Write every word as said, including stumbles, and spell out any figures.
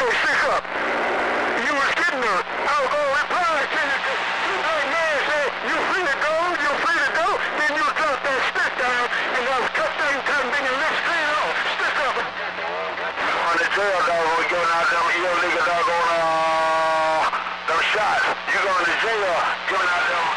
okay, stick up. You was getting the alcohol reply to you. You like man said, you free to go, you free to go. Then you drop that stick down and I was cut that time being lift straight off. Stick up. On the jail dog, we giving out them illegal dog on uh them shots. You going to jail, giving out them